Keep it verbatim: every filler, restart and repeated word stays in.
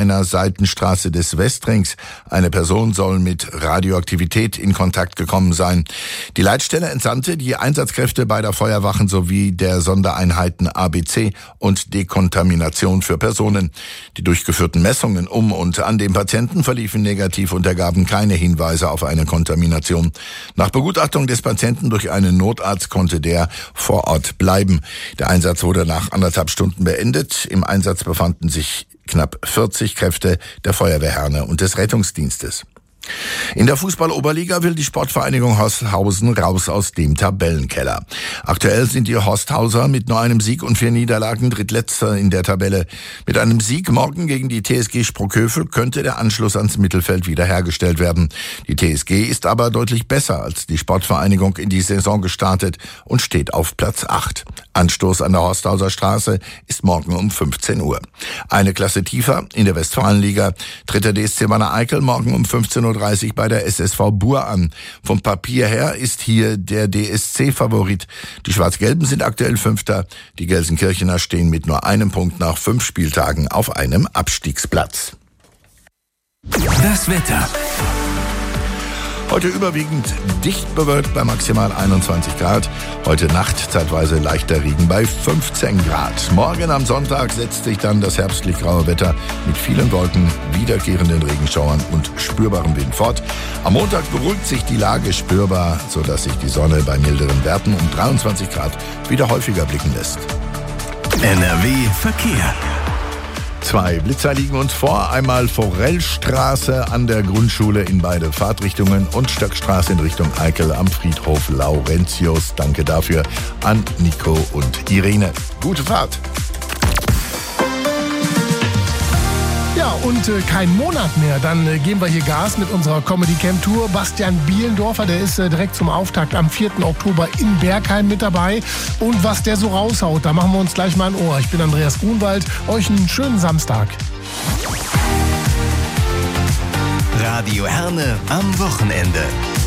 einer Seitenstraße des Westrings. Eine Person soll mit Radioaktivität in Kontakt gekommen sein. Die Leitstelle entsandte die Einsatzkräfte beider Feuerwachen sowie der Sondereinheiten A B C und Dekontamination für Personen. Die durchgeführten Messungen um und an dem Patienten verliefen negativ und ergaben keine Hinweise auf eine Kontamination. Nach Begutachtung des Patienten durch einen Notarzt konnte der vor Ort bleiben. Der Einsatz wurde nach anderthalb Stunden beendet. Im Einsatz befanden sich knapp vierzig Kräfte der Feuerwehrherne und des Rettungsdienstes. In der Fußball-Oberliga will die Sportvereinigung Horsthausen raus aus dem Tabellenkeller. Aktuell sind die Horsthauser mit nur einem Sieg und vier Niederlagen drittletzter in der Tabelle. Mit einem Sieg morgen gegen die T S G Sprockhövel könnte der Anschluss ans Mittelfeld wiederhergestellt werden. Die T S G ist aber deutlich besser als die Sportvereinigung in die Saison gestartet und steht auf Platz acht. Anstoß an der Horsthauser Straße ist morgen um fünfzehn Uhr. Eine Klasse tiefer in der Westfalenliga tritt der D S C Wanne-Eickel morgen um fünfzehn Uhr dreißig bei der S S V Buhr an. Vom Papier her ist hier der D S C Favorit. Die Schwarz-Gelben sind aktuell Fünfter. Die Gelsenkirchener stehen mit nur einem Punkt nach fünf Spieltagen auf einem Abstiegsplatz. Das Wetter. Heute überwiegend dicht bewölkt bei maximal einundzwanzig Grad. Heute Nacht zeitweise leichter Regen bei fünfzehn Grad. Morgen am Sonntag setzt sich dann das herbstlich graue Wetter mit vielen Wolken, wiederkehrenden Regenschauern und spürbarem Wind fort. Am Montag beruhigt sich die Lage spürbar, sodass sich die Sonne bei milderen Werten um dreiundzwanzig Grad wieder häufiger blicken lässt. N R W Verkehr. Zwei Blitzer liegen uns vor, einmal Forellstraße an der Grundschule in beide Fahrtrichtungen und Stöckstraße in Richtung Eickel am Friedhof Laurentius. Danke dafür an Nico und Irene. Gute Fahrt! Ja, und äh, kein Monat mehr. Dann äh, geben wir hier Gas mit unserer Comedy Camp Tour. Bastian Bielendorfer, der ist äh, direkt zum Auftakt am vierten Oktober in Bergheim mit dabei. Und was der so raushaut, da machen wir uns gleich mal ein Ohr. Ich bin Andreas Grunwald. Euch einen schönen Samstag. Radio Herne am Wochenende.